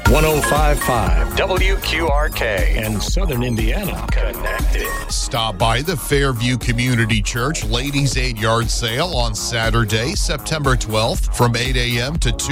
105.5 WQRK and Southern Indiana connected. Stop by the Fairview Community Church Ladies' Aid Yard Sale on Saturday, September 12th from 8 a.m. to 2